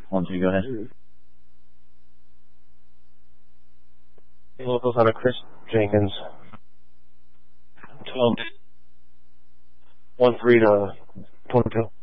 1-2, go ahead. Locals out of Chris Jenkins. 12. 1-3 to 22.